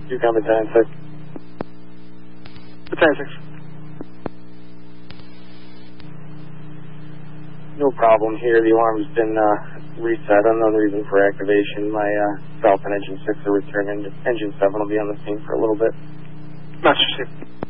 You come Battalion 6. Battalion 6. No problem here. The alarm's been reset. Unknown reason for activation. My Falcon Engine 6 will return. Engine 7 will be on the scene for a little bit. Master 6.